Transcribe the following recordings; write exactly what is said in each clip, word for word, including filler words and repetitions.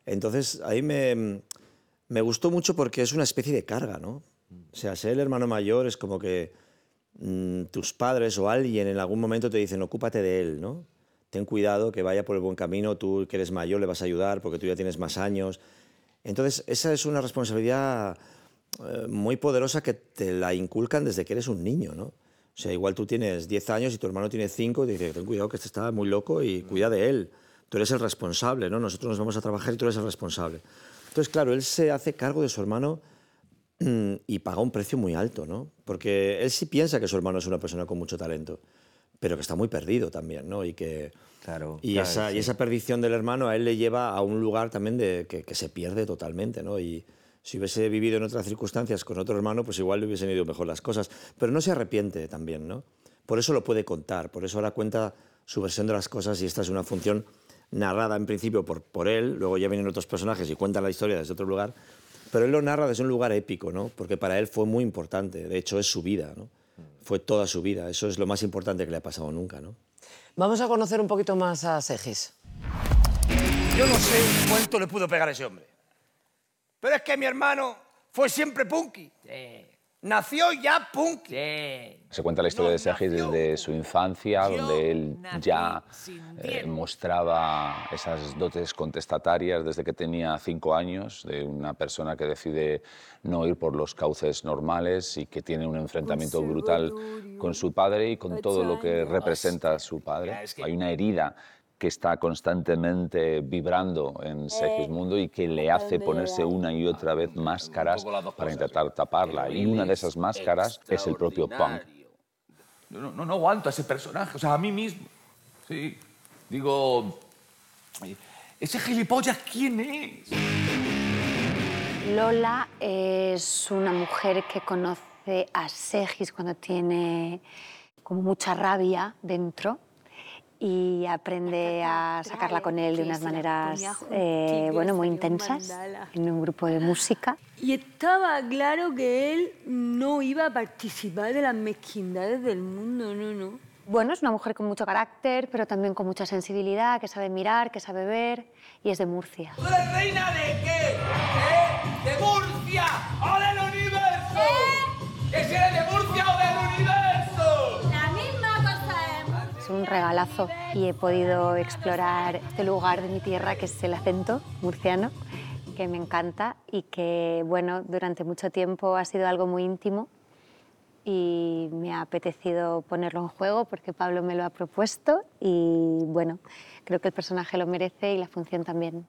Entonces, ahí me, me gustó mucho porque es una especie de carga, ¿no? O sea, ser el hermano mayor es como que mmm, tus padres o alguien en algún momento te dicen, ocúpate de él, ¿no? Ten cuidado, que vaya por el buen camino, tú que eres mayor le vas a ayudar porque tú ya tienes más años. Entonces, esa es una responsabilidad eh, muy poderosa que te la inculcan desde que eres un niño, ¿no? O sea, igual tú tienes diez años y tu hermano tiene cinco y te dice, ten cuidado que este está muy loco y cuida de él. Tú eres el responsable, ¿no? Nosotros nos vamos a trabajar y tú eres el responsable. Entonces, claro, él se hace cargo de su hermano mmm, y paga un precio muy alto, ¿no? Porque él sí piensa que su hermano es una persona con mucho talento, pero que está muy perdido también, ¿no? Y, que, claro, y, claro, esa, sí. y esa perdición del hermano a él le lleva a un lugar también de, que, que se pierde totalmente, ¿no? Y si hubiese vivido en otras circunstancias con otro hermano, pues igual le hubiesen ido mejor las cosas. Pero no se arrepiente también, ¿no? Por eso lo puede contar, por eso ahora cuenta su versión de las cosas y esta es una función narrada en principio por, por él, luego ya vienen otros personajes y cuentan la historia desde otro lugar, pero él lo narra desde un lugar épico, ¿no? Porque para él fue muy importante, de hecho es su vida, ¿no? Fue toda su vida, eso es lo más importante que le ha pasado nunca, ¿no? Vamos a conocer un poquito más a Segis. Yo no sé cuánto le pudo pegar a ese hombre, pero es que mi hermano fue siempre punky. Sí. Nació ya punky. Sí. Se cuenta la historia de Segis desde su infancia, donde él ya eh, mostraba esas dotes contestatarias desde que tenía cinco años, de una persona que decide no ir por los cauces normales y que tiene un enfrentamiento brutal con su padre y con todo lo que representa a su padre. Hay una herida que está constantemente vibrando en Segismundo y que le hace ponerse una y otra vez máscaras para intentar taparla. Y una de esas máscaras es el propio Punk. No, no, no aguanto a ese personaje, o sea, a mí mismo. Sí, digo, ¿ese gilipollas quién es? Lola es una mujer que conoce a Segis cuando tiene como mucha rabia dentro y aprende a sacarla con él de unas maneras eh, bueno, muy intensas en un grupo de música. Y estaba claro que él no iba a participar de las mezquindades del mundo, no, no. Bueno, es una mujer con mucho carácter, pero también con mucha sensibilidad, que sabe mirar, que sabe ver, y es de Murcia. ¿Tú eres reina de qué? ¿Eh? ¿De Murcia o del universo? ¿Eh? ¿Que si eres de Murcia o del universo? La misma cosa es. Es un regalazo y he podido explorar este lugar de mi tierra, que es el acento murciano, que me encanta y que, bueno, durante mucho tiempo ha sido algo muy íntimo y me ha apetecido ponerlo en juego porque Pablo me lo ha propuesto y, bueno, creo que el personaje lo merece y la función también.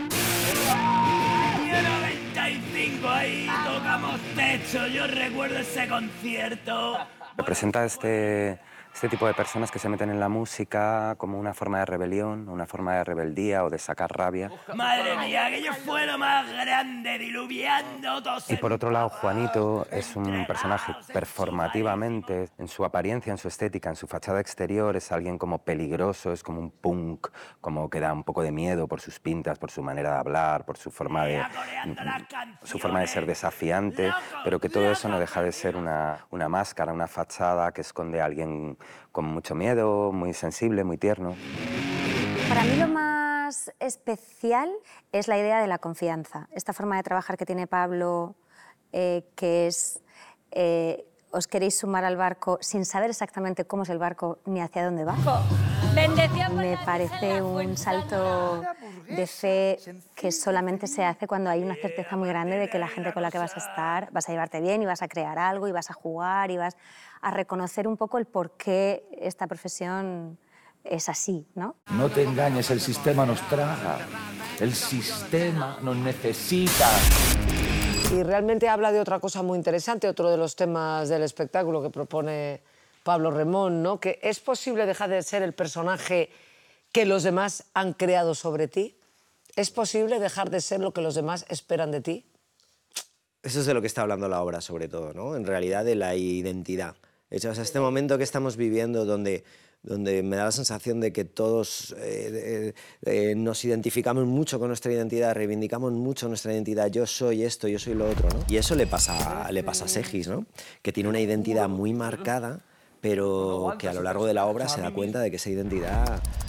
Año noventa y cinco, ahí tocamos techo, yo recuerdo ese concierto. Representa este, este tipo de personas que se meten en la música como una forma de rebelión, una forma de rebeldía o de sacar rabia. Madre mía, aquello fue lo más grande, diluviando todo. Y por otro lado, Juanito es un personaje performativamente, en su apariencia, en su estética, en su fachada exterior, es alguien como peligroso, es como un punk, como que da un poco de miedo por sus pintas, por su manera de hablar, por su forma de, su forma de ser desafiante, pero que todo eso no deja de ser una, una máscara, una fachada que esconde a alguien con mucho miedo, muy sensible, muy tierno. Para mí lo más especial es la idea de la confianza. Esta forma de trabajar que tiene Pablo, eh, que es, eh, os queréis sumar al barco sin saber exactamente cómo es el barco ni hacia dónde va. Me parece un salto de fe que solamente se hace cuando hay una certeza muy grande de que la gente con la que vas a estar, vas a llevarte bien y vas a crear algo y vas a jugar y vas a reconocer un poco el por qué esta profesión es así, ¿no? No te engañes, el sistema nos traga, el sistema nos necesita. Y realmente habla de otra cosa muy interesante, otro de los temas del espectáculo que propone Pablo Remón, ¿no? Que es posible dejar de ser el personaje que los demás han creado sobre ti. ¿Es posible dejar de ser lo que los demás esperan de ti? Eso es de lo que está hablando la obra, sobre todo, ¿no? En realidad, de la identidad. O sea, este momento que estamos viviendo donde, donde me da la sensación de que todos eh, eh, eh, nos identificamos mucho con nuestra identidad, reivindicamos mucho nuestra identidad, yo soy esto, yo soy lo otro, ¿no? Y eso le pasa, le pasa a Segis, ¿no? Que tiene una identidad muy marcada, pero que a lo largo de la obra se da cuenta de que esa identidad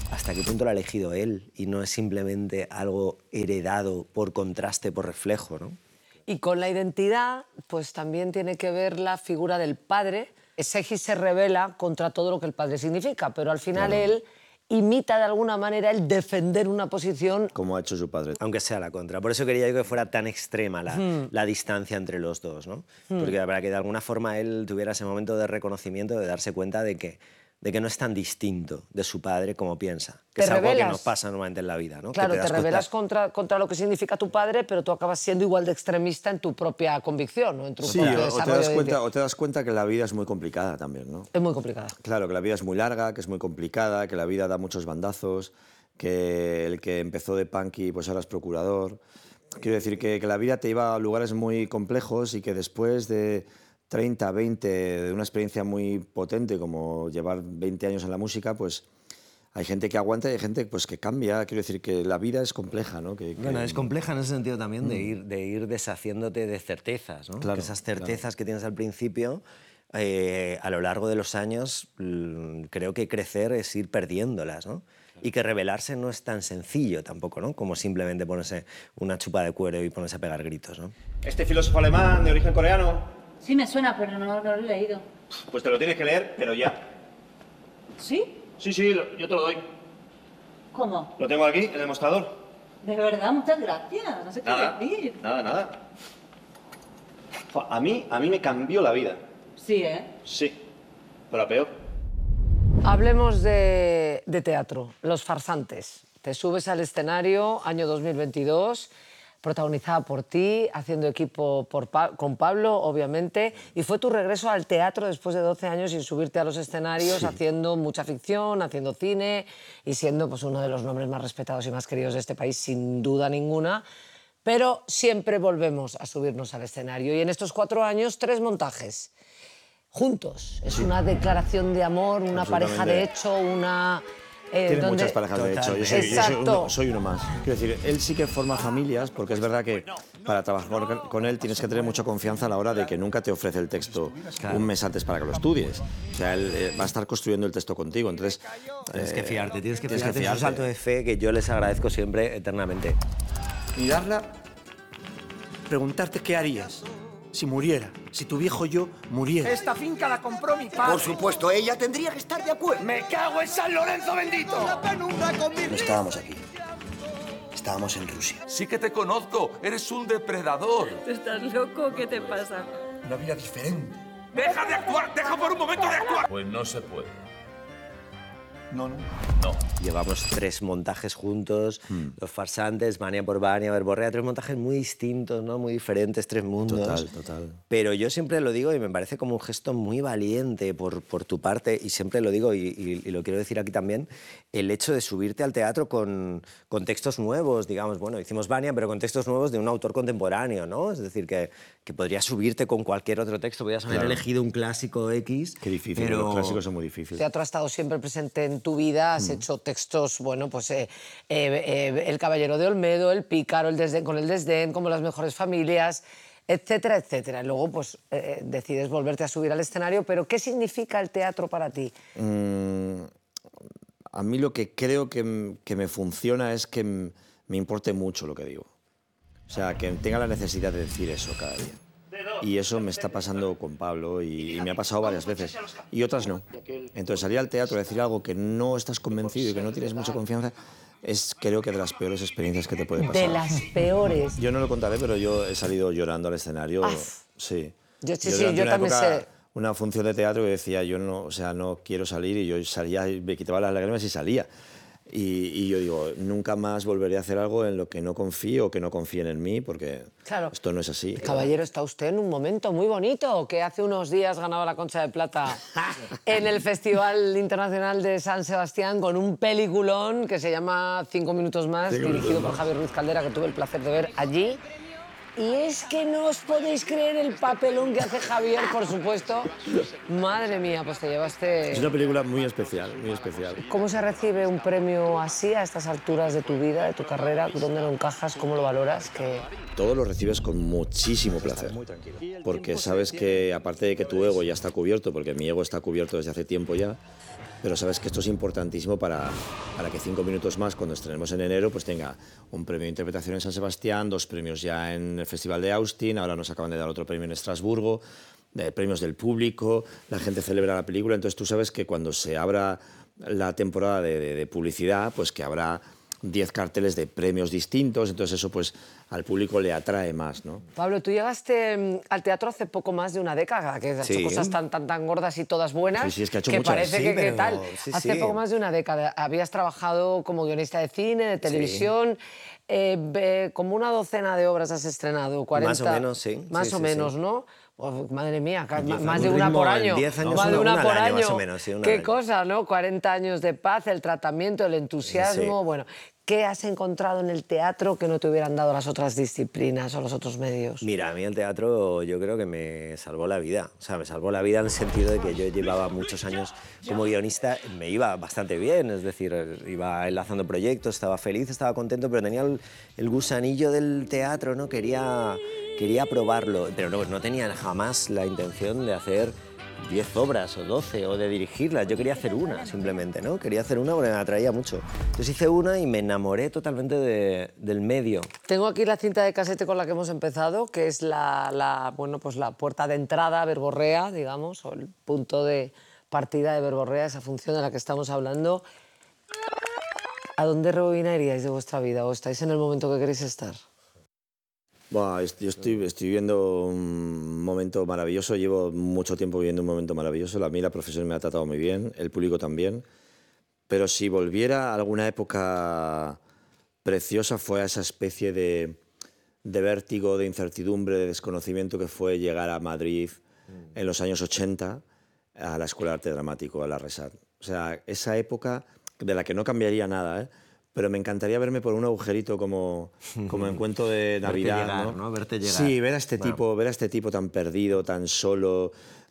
hasta qué punto lo ha elegido él y no es simplemente algo heredado por contraste, por reflejo, ¿no? Y con la identidad, pues también tiene que ver la figura del padre. Segi se revela contra todo lo que el padre significa, pero al final Claro. él imita de alguna manera el defender una posición. Como ha hecho su padre. Aunque sea la contra. Por eso quería yo que fuera tan extrema la, Hmm. la distancia entre los dos, ¿no? Hmm. Porque para que de alguna forma él tuviera ese momento de reconocimiento, de darse cuenta de que, de que no es tan distinto de su padre como piensa. Que Te es algo que rebelas. nos pasa normalmente en la vida, ¿no? Que Claro, te, das cuenta- rebelas contra, contra lo que significa tu padre, pero tú acabas siendo igual de extremista en tu propia convicción, ¿no? En tu Sí, propio o, o te desarrollo das de cuenta, identidad. o te das cuenta que la vida es muy complicada también, ¿no? Es muy complicada. Claro, que la vida es muy larga, que es muy complicada, que la vida da muchos bandazos, que el que empezó de punky pues ahora es procurador. Quiero decir que, que la vida te lleva a lugares muy complejos y que después de treinta, veinte, de una experiencia muy potente como llevar veinte años en la música, pues hay gente que aguanta y hay gente pues, que cambia. Quiero decir que la vida es compleja, ¿no? Que, que- Bueno, es compleja en ese sentido también de Mm. ir, de ir deshaciéndote de certezas, ¿no? Claro, Que esas certezas que tienes al principio, eh, a lo largo de los años, mm, creo que crecer es ir perdiéndolas, ¿no? Y que rebelarse no es tan sencillo tampoco, ¿no? Como simplemente ponerse una chupa de cuero y ponerse a pegar gritos, ¿no? Este filósofo alemán de origen coreano, Sí me suena, pero no, no lo he leído. pues te lo tienes que leer, pero ya. ¿Sí? Sí, sí, lo- yo te lo doy. ¿Cómo? Lo tengo aquí, en el mostrador. De verdad, muchas gracias. No sé qué Nada, decir. nada, nada. Fua, A mí, a mí me cambió la vida. Sí, ¿eh? Sí, pero a peor. Hablemos de, de teatro, Los Farsantes. Te subes al escenario, año dos mil veintidós, protagonizada por ti, haciendo equipo por Pa- con Pablo, obviamente, y fue tu regreso al teatro después de doce años sin subirte a los escenarios, Sí. haciendo mucha ficción, haciendo cine y siendo pues, uno de los nombres más respetados y más queridos de este país, sin duda ninguna. Pero siempre volvemos a subirnos al escenario. Y en estos cuatro años, tres montajes juntos. Es una declaración de amor, una pareja de hecho, una... eh, Tiene donde- muchas parejas, de hecho. Yo soy, yo soy Exacto. uno, soy uno más. Quiero decir, él sí que forma familias, porque es verdad que para trabajar con- con él tienes que tener mucha confianza a la hora de que nunca te ofrece el texto Claro. un mes antes para que lo estudies. O sea, él eh, va a estar construyendo el texto contigo. Entonces, Tienes que eh, fiarte, tienes que tienes fiarte. Es un salto de fe que yo les agradezco siempre eternamente. Mirarla, preguntarte qué harías si muriera, si tu viejo yo muriera. Esta finca la compró mi padre. Por supuesto, ella tendría que estar de acuerdo. ¡Me cago en San Lorenzo bendito! No estábamos aquí. Estábamos en Rusia. Sí que te conozco, eres un depredador. ¿Estás loco? ¿Qué te pasa? Una vida diferente. ¡Deja de actuar! ¡Deja por un momento de actuar! Pues no se puede. No, no. No. Llevamos tres montajes juntos, Los Farsantes, Vania por Vania, Verborrea, tres montajes muy distintos, ¿no? Muy diferentes, tres mundos. Total, total. Pero yo siempre lo digo y me parece como un gesto muy valiente por, por tu parte, y siempre lo digo y, y- y lo quiero decir aquí también, el hecho de subirte al teatro con, con textos nuevos, digamos, bueno, hicimos Vania, pero con textos nuevos de un autor contemporáneo, ¿no? Es decir, que, que podrías subirte con cualquier otro texto, podrías haber Claro. elegido un clásico X. Qué difícil, pero... los clásicos son muy El difíciles. teatro ha estado siempre presente en tu vida, has hecho textos, bueno, pues eh, eh, eh, El Caballero de Olmedo, El Pícaro, El Desdén con el Desdén, como Las Mejores Familias, etcétera, etcétera. Y luego, pues, eh, decides volverte a subir al escenario, pero ¿qué significa el teatro para ti? Mm, a mí lo que creo que, m- que me funciona es que m- me importe mucho lo que digo. O sea, que tenga la necesidad de decir eso cada día. Y eso me está pasando con Pablo y, y me ha pasado varias veces. Y otras no. Entonces salir al teatro y decir algo que no estás convencido y que no tienes mucha confianza es creo que de las peores experiencias que te puede pasar. De las peores. Yo no lo contaré, pero yo he salido llorando al escenario. Af. Sí. Yo sí, sí, durante yo una también época, sé. Una función de teatro y decía, yo no, o sea, no quiero salir, y yo salía y me quitaba las lágrimas y salía. Y, y yo digo, nunca más volveré a hacer algo en lo que no confío o que no confíen en mí, porque Claro. esto no es así. Caballero, está usted en un momento muy bonito, que hace unos días ganaba la Concha de Plata en el Festival Internacional de San Sebastián con un peliculón que se llama Cinco minutos más, Cinco dirigido minutos por más. Javier Ruiz Caldera, que tuve el placer de ver allí. Y es que no os podéis creer el papelón que hace Javier, por supuesto. Madre mía, pues te llevaste... Es una película muy especial, muy especial. ¿Cómo se recibe un premio así a estas alturas de tu vida, de tu carrera? ¿Dónde lo encajas? ¿Cómo lo valoras? Que... Todo lo recibes con muchísimo placer, porque sabes que aparte de que tu ego ya está cubierto, porque mi ego está cubierto desde hace tiempo ya, pero sabes que esto es importantísimo para, para que Cinco Minutos Más, cuando estrenemos en enero, pues tenga un premio de interpretación en San Sebastián, dos premios ya en el Festival de Austin, ahora nos acaban de dar otro premio en Estrasburgo, de premios del público, la gente celebra la película, entonces tú sabes que cuando se abra la temporada de, de, de publicidad, pues que habrá diez carteles de premios distintos, entonces eso pues al público le atrae más, ¿no? Pablo, tú llegaste mm, al teatro hace poco más de una década, que has Sí. hecho cosas tan, tan, tan gordas y todas buenas, Sí, sí, es que ha hecho muchas. parece Sí, que, que pero- tal. sí, hace sí. poco más de una década habías trabajado como guionista de cine, de televisión, eh, ve- como una docena de obras has estrenado, cuarenta... Más o menos, sí. Más Sí, o sí, menos, sí. ¿no? Pues, madre mía, ca- Diez más años. de Un una ritmo por en año. diez años, más de una- una, una al por año, año. más o menos, sí, una Qué al año. cosa, ¿no? cuarenta años de paz, el tratamiento, el entusiasmo, Sí. bueno... ¿Qué has encontrado en el teatro que no te hubieran dado las otras disciplinas o los otros medios? Mira, a mí el teatro yo creo que me salvó la vida. O sea, me salvó la vida en el sentido de que yo llevaba muchos años como guionista, me iba bastante bien, es decir, iba enlazando proyectos, estaba feliz, estaba contento, pero tenía el, el gusanillo del teatro, ¿no? Quería, quería probarlo, pero no, no tenía jamás la intención de hacer diez obras o doce o de dirigirlas. Yo quería hacer una simplemente, ¿no? Quería hacer una porque me atraía mucho. Entonces hice una y me enamoré totalmente de- del medio. Tengo aquí la cinta de casete con la que hemos empezado, que es la, la, bueno, pues la puerta de entrada a Verborrea, digamos, o el punto de partida de Verborrea, esa función de la que estamos hablando. ¿A dónde rebobinaríais de vuestra vida o estáis en el momento que queréis estar? Buah, est- yo estoy, estoy viviendo un momento maravilloso, llevo mucho tiempo viviendo un momento maravilloso, a mí la profesión me ha tratado muy bien, el público también, pero si volviera a alguna época preciosa fue a esa especie de, de vértigo, de incertidumbre, de desconocimiento que fue llegar a Madrid en los años ochenta a la Escuela de Arte Dramático, a la RESAT. O sea, esa época de la que no cambiaría nada, ¿eh? Pero me encantaría verme por un agujerito como, como en cuento de Verte Navidad. llegar, ¿no? ¿no? Verte llegar. Sí, ver a, este Bueno. tipo, ver a este tipo tan perdido, tan solo,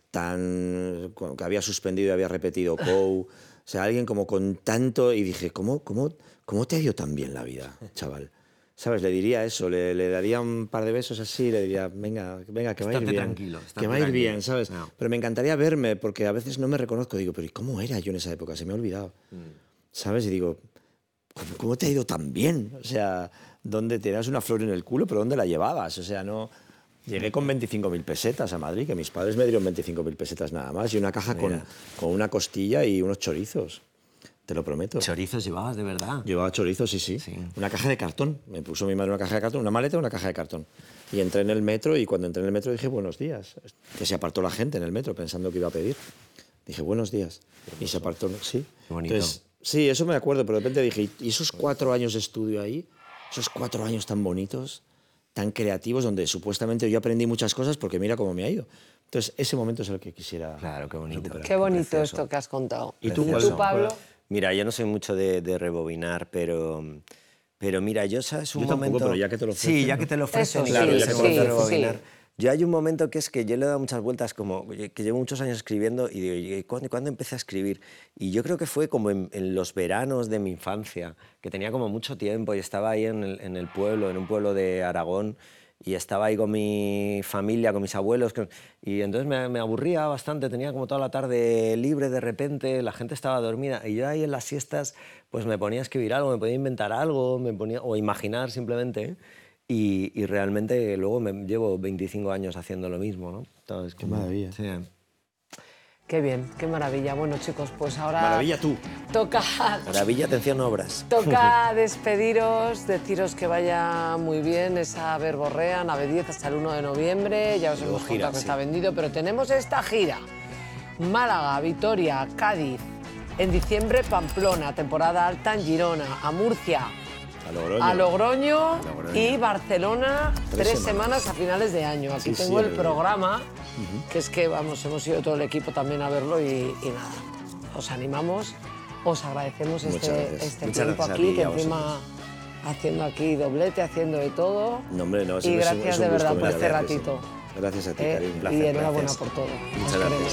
tan, que había suspendido y había repetido Coe. O sea, alguien como con tanto... Y dije, ¿cómo, cómo, cómo te ha ido tan bien la vida, chaval? ¿Sabes? Le diría eso, le, le daría un par de besos así, le diría, venga, venga, que va a ir Estate bien. tranquilo, estate que va a ir tranquilo. bien, ¿sabes? No. Pero me encantaría verme, porque a veces no me reconozco. Digo, pero ¿y cómo era yo en esa época? Se me ha olvidado. ¿Sabes? Y digo, ¿cómo, cómo te ha ido tan bien? O sea, ¿dónde tenías una flor en el culo, pero dónde la llevabas? O sea, no... Llegué con veinticinco mil pesetas a Madrid, que mis padres me dieron veinticinco mil pesetas nada más, y una caja con, con una costilla y unos chorizos. Te lo prometo. ¿Chorizos llevabas de verdad? Llevaba chorizos, sí, sí, Una caja de cartón. Me puso mi madre una caja de cartón, una maleta y una caja de cartón. Y entré en el metro y cuando entré en el metro dije buenos días. Que se apartó la gente en el metro pensando que iba a pedir. Dije buenos días. Y se apartó, sí. Qué bonito. Entonces, sí, eso me acuerdo, pero de repente dije, ¿y esos cuatro años de estudio ahí? Esos cuatro años tan bonitos, tan creativos, donde supuestamente yo aprendí muchas cosas porque mira cómo me ha ido. Entonces, ese momento es el que quisiera Claro, qué bonito. recuperar. Qué bonito esto que has contado. ¿Y tú, Precioso. Pablo? Mira, yo no soy mucho de, de rebobinar, pero, pero mira, yo sabes un Yo tampoco, momento... pero ya que te lo Sí, ofrecen, ya ¿no? que te lo ofrecen, Eso y sí, que sí, se puede sí. rebobinar. Yo hay un momento que es que yo le he dado muchas vueltas, como que llevo muchos años escribiendo y digo, ¿y cuándo, cuándo empecé a escribir? Y yo creo que fue como en, en los veranos de mi infancia, que tenía como mucho tiempo y estaba ahí en el, en el pueblo, en un pueblo de Aragón, y estaba ahí con mi familia, con mis abuelos, con- y entonces me, me aburría bastante, tenía como toda la tarde libre de repente, la gente estaba dormida, y yo ahí en las siestas pues me ponía a escribir algo, me podía inventar algo, me ponía, o imaginar simplemente, ¿eh? y, y realmente luego me llevo veinticinco años haciendo lo mismo, ¿no? Entonces, Qué maravilla. Sí. Qué bien, qué maravilla. Bueno, chicos, pues ahora... Maravilla tú. Toca, Maravilla, atención, obras. toca despediros, deciros que vaya muy bien esa Verborrea, Nave diez, hasta el uno de noviembre. Ya os hemos gira, contado que sí. está vendido, pero tenemos esta gira. Málaga, Vitoria, Cádiz. En diciembre, Pamplona, temporada alta en Girona, a Murcia, A Logroño. a Logroño, Logroño. y Barcelona, tres, Tres semanas. semanas. a finales de año. Aquí Sí, tengo sí, el el- programa, que es que vamos, hemos ido todo el equipo también a verlo y, y nada, os animamos, os agradecemos Muchas este, gracias. este Muchas tiempo gracias a aquí, ti y que a encima haciendo aquí doblete, haciendo de todo. No, hombre, no, y siempre es un- gracias es un de gusto verdad por venir a este verte, sí. ratito. Gracias a ti, Eh, cariño. y placer, enhorabuena gracias. por todo. Muchas Os gracias. queremos.